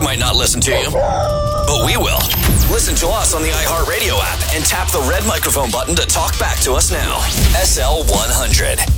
might not listen to you, but we will. Listen to us on the iHeartRadio app and tap the red microphone button to talk back to us now. SL100.